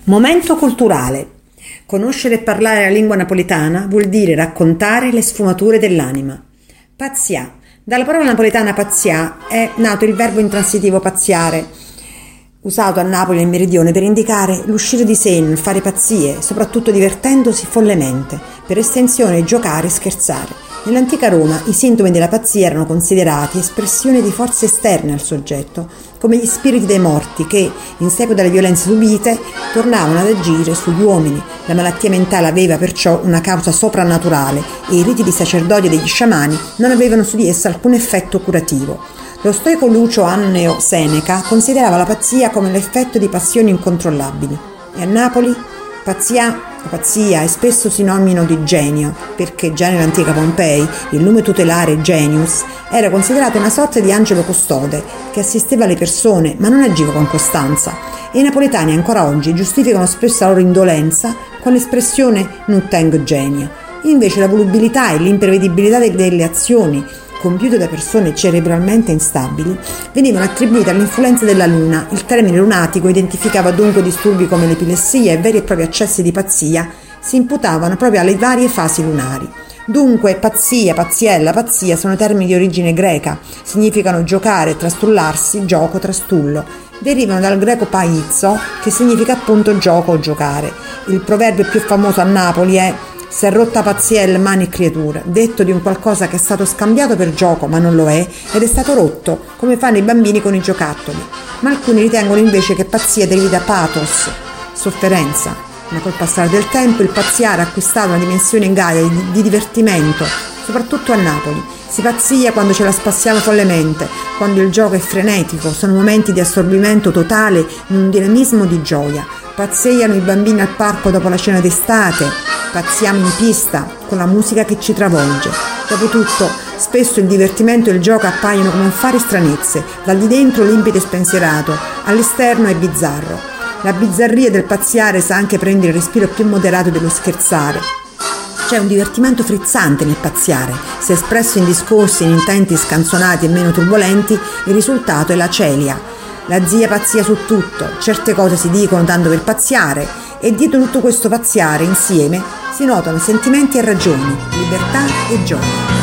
Momento culturale. Conoscere e parlare la lingua napoletana vuol dire raccontare le sfumature dell'anima. Pazzià. Dalla parola napoletana pazzià è nato il verbo intransitivo pazziare, usato a Napoli nel meridione per indicare l'uscire di sé, il fare pazzie, soprattutto divertendosi follemente, per estensione giocare e scherzare. Nell'antica Roma i sintomi della pazzia erano considerati espressione di forze esterne al soggetto, come gli spiriti dei morti che, in seguito alle violenze subite, tornavano ad agire sugli uomini. La malattia mentale aveva perciò una causa soprannaturale e i riti di sacerdote degli sciamani non avevano su di essa alcun effetto curativo. Lo stoico Lucio Anneo Seneca considerava la pazzia come l'effetto di passioni incontrollabili. E a Napoli la pazzia è spesso sinonimo di genio, perché già nell'antica Pompei il nome tutelare genius era considerato una sorta di angelo custode che assisteva le persone ma non agiva con costanza, e i napoletani ancora oggi giustificano spesso la loro indolenza con l'espressione non tengo genio. Invece la volubilità e l'imprevedibilità delle azioni compiute da persone cerebralmente instabili venivano attribuite all'influenza della luna. Il termine lunatico identificava dunque disturbi come l'epilessia e veri e propri accessi di pazzia si imputavano proprio alle varie fasi lunari. Dunque pazzia, pazziella, pazzia sono termini di origine greca, significano giocare, trastullarsi, gioco, trastullo. Derivano dal greco paizzo, che significa appunto gioco o giocare. Il proverbio più famoso a Napoli è "s'è rotta paziella, mani e creatura", detto di un qualcosa che è stato scambiato per gioco ma non lo è ed è stato rotto, come fanno i bambini con i giocattoli. Ma alcuni ritengono invece che pazzia derivi da pathos, sofferenza. Ma col passare del tempo il pazziare ha acquistato una dimensione gaia di divertimento, soprattutto a Napoli. Si pazzia quando ce la spassiamo follemente, quando il gioco è frenetico, sono momenti di assorbimento totale in un dinamismo di gioia. Pazzeiano i bambini al parco dopo la cena d'estate, pazziamo in pista con la musica che ci travolge. Dopotutto, spesso il divertimento e il gioco appaiono come un fare stranezze, dal di dentro limpido e spensierato, all'esterno è bizzarro. La bizzarria del pazziare sa anche prendere il respiro più moderato dello scherzare. C'è un divertimento frizzante nel pazziare, se espresso in discorsi, in intenti scanzonati e meno turbolenti, il risultato è la celia. La zia pazzia su tutto, certe cose si dicono tanto per pazziare e dietro tutto questo pazziare insieme si notano sentimenti e ragioni, libertà e gioia.